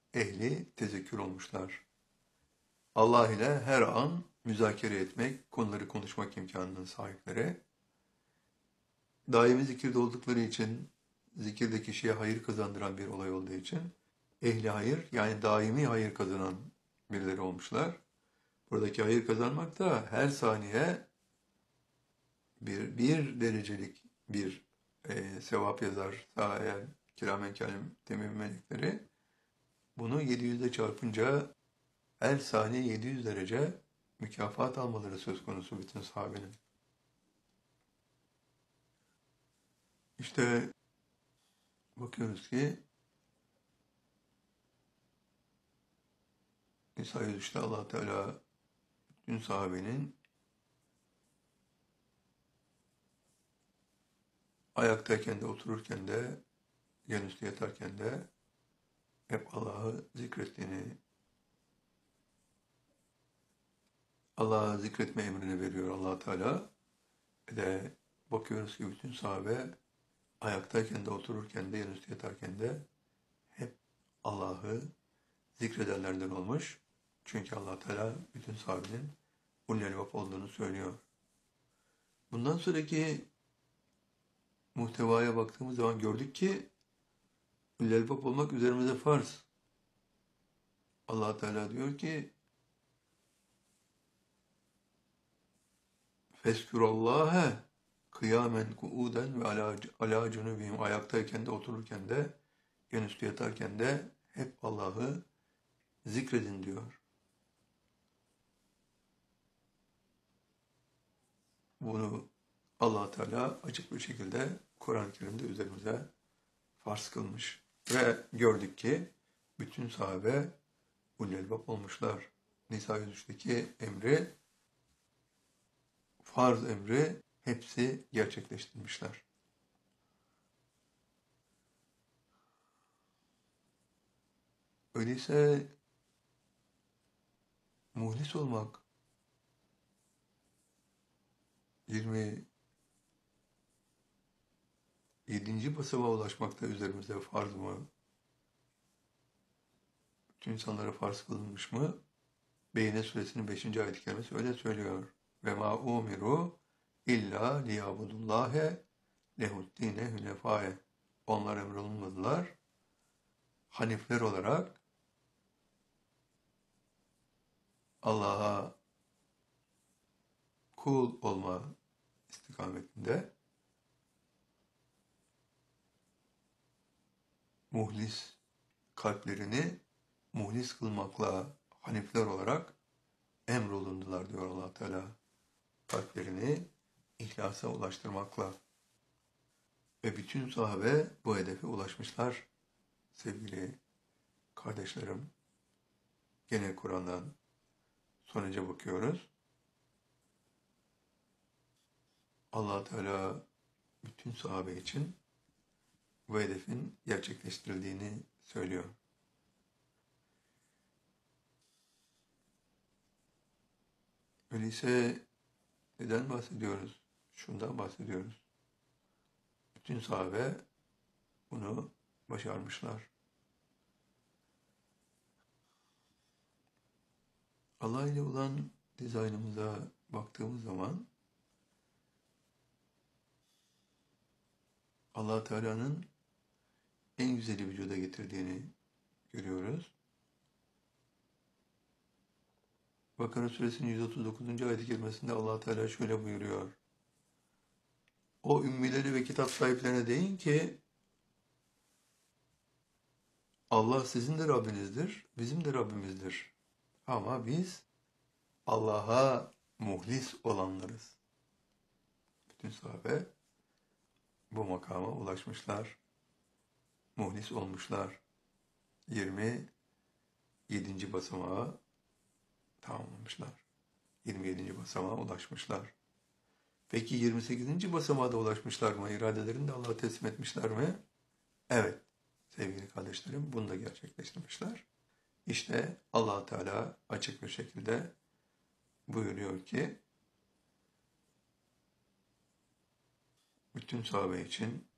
ehli tezekkür olmuşlar. Allah ile her an müzakere etmek, konuları konuşmak imkanının sahipleri. Daimi zikirde oldukları için, zikirde kişiye hayır kazandıran bir olay olduğu için, ehli hayır yani daimi hayır kazanan birileri olmuşlar. Buradaki hayır kazanmak da her saniye bir derecelik bir sevap yazar eğer kiramen kâtimin melekleri. Bunu 700'de çarpınca her saniye 700 derece mükafat almaları söz konusu bütün sahabenin. İşte bakıyoruz ki Nisa 103'te Allah Teala bütün sahabenin ayaktayken de otururken de yanüstü yatarken de hep Allah'ı zikrettiğini, Allah'ı zikretme emrini veriyor Allah Teala. De bakıyoruz ki bütün sahabe ayaktayken de otururken de yanüstü yatarken de hep Allah'ı zikredenlerden olmuş. Çünkü Allah Teala bütün sahabenin ulul elbab olduğunu söylüyor. Bundan sonraki muhtevaya baktığımız zaman gördük ki ulul elbab olmak üzerimize farz. Allah Teala diyor ki Fezkurallâhe kıyamen kuuden ve alâ cunubihim ayaktayken de otururken de yanüstü yatarken de hep Allah'ı zikredin diyor. Bunu Allah Teala açık bir şekilde Kur'an-ı Kerim'de üzerimize farz kılmış. Ve gördük ki bütün sahabe ulul elbab olmuşlar. Nisa 103'teki emri, farz emri hepsi gerçekleştirmişler. Öyleyse muhlis olmak 27. basamağa ulaşmakta üzerimize farz mı? Bütün insanlara farz kılınmış mı? Beyyine suresinin 5. ayet-i kerimesi öyle söylüyor. Ve ma umiru illa liyabudullâhe lehuddîne hünefâe. Onlar emrolunmadılar. Hanifler olarak Allah'a kul olma istikametinde muhlis kalplerini muhlis kılmakla hanifler olarak emrolundular diyor Allah Teala. Kalplerini ihlasa ulaştırmakla. Ve bütün sahabe bu hedefe ulaşmışlar. Sevgili kardeşlerim, gene Kur'an'dan sonuca bakıyoruz. Allah Teala bütün sahabe için bu hedefin gerçekleştirildiğini söylüyor. Öyleyse neden bahsediyoruz? Şundan bahsediyoruz. Bütün sahabe bunu başarmışlar. Allah ile olan dizaynımıza baktığımız zaman Allah Teala'nın en güzeli vücuda getirdiğini görüyoruz. Bakara suresinin 139. ayet-i kerimesinde Allah Teala şöyle buyuruyor. O ümmileri ve kitap sahiplerine deyin ki Allah sizin de Rabbinizdir, bizim de Rabbimizdir. Ama biz Allah'a muhlis olanlarız. Bütün sahabe bu makama ulaşmışlar, muhlis olmuşlar. 27. basamağa tamamlamışlar. 27. basamağa ulaşmışlar. Peki 28. basamağa da ulaşmışlar mı? İradelerini de Allah'a teslim etmişler mi? Evet sevgili kardeşlerim bunu da gerçekleştirmişler. İşte Allah Teala açık bir şekilde buyuruyor ki bütün sahabe için